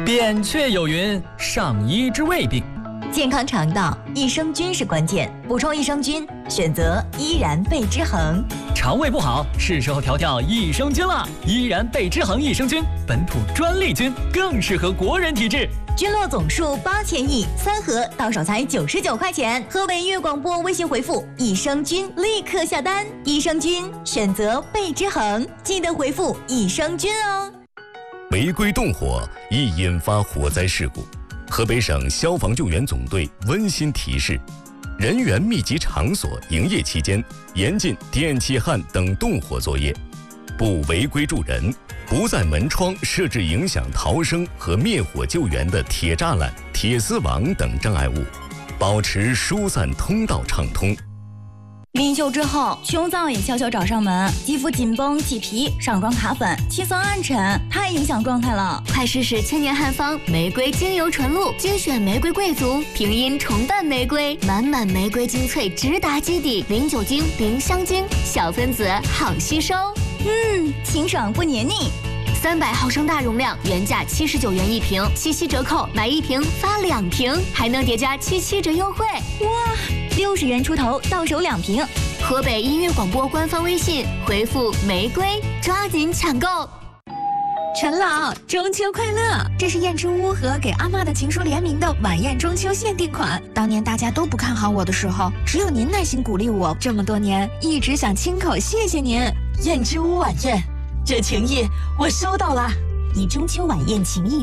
扁鹊有云：上医治未病。 健康肠道，益生菌是关键，补充益生菌，选择依然贝之恒。 肠胃不好，是时候调调益生菌了。依然贝之恒益生菌，本土专利菌，更适合国人体质。 菌落总数8000亿，3盒到手才99块钱。河北音乐广播微信回复益生菌，立刻下单。益生菌选择贝之恒，记得回复益生菌哦。 违规动火易引发火灾事故。河北省消防救援总队温馨提示：人员密集场所营业期间，严禁电气焊等动火作业，不违规助人，不在门窗设置影响逃生和灭火救援的铁栅栏、铁丝网等障碍物，保持疏散通道畅通。 临休之后，穷燥也悄悄找上门，肌肤紧绷、起皮、上妆卡粉、气色暗沉，太影响状态了。 快试试千年汉方玫瑰精油纯露，精选玫瑰贵族，平阴重瓣玫瑰，满满玫瑰精粹直达基底，零酒精、零香精，小分子好吸收。 清爽不黏腻。 300毫升大容量，原价79元一瓶，77折扣，买1瓶发2瓶，还能叠加77折优惠。 哇，60元出头到手2瓶。 河北音乐广播官方微信回复玫瑰，抓紧抢购。 陈老，中秋快乐！这是燕之屋和给阿嬷的情书联名的晚宴中秋限定款。当年大家都不看好我的时候，只有您耐心鼓励我，这么多年一直想亲口谢谢您。 燕之屋晚宴，这情谊我收到了。 以中秋晚宴情谊